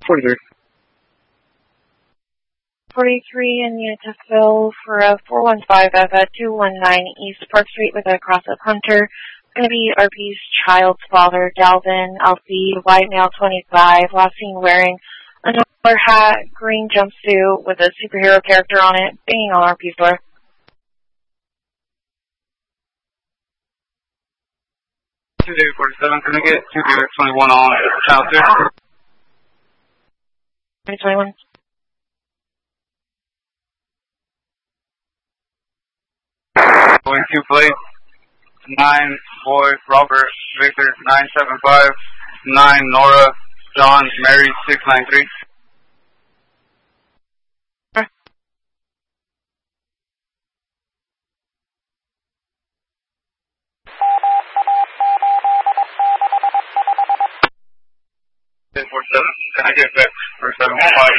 43. 43 in Unicefville for a 415 at 219 East Park Street with a cross-up Hunter. It's going to be RP's child's father, Dalvin Alfie, white male, 25, last seen wearing a Noir hat, green jumpsuit with a superhero character on it, banging on RP's door. 2-47, can I get 2-21 on child 2? 2021. Going 2 plate, 9 boy, Robert, Victor, 975, 9 Nora, John, Mary, 693. Can I get back for 715?